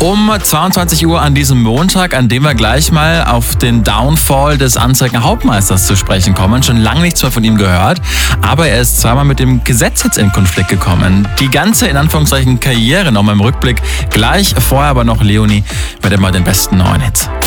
um 22 Uhr an diesem Montag, an dem wir gleich mal auf den Downfall des Anzeiger Hauptmeisters zu sprechen kommen. Schon lange nichts mehr von ihm gehört, aber er ist zweimal mit dem Gesetz jetzt in Konflikt gekommen. Die ganze, in Anführungszeichen, Karriere nochmal im Rückblick. Gleich vorher aber noch Leonie mit immer den besten neuen Hits.